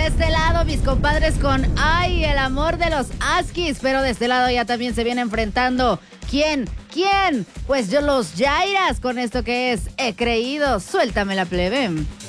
de este lado, mis compadres con ay, el amor de los Askis, pero de este lado ya también se viene enfrentando. ¿Quién? Pues yo los Yairas con esto que es He creído. Suéltame la plebe.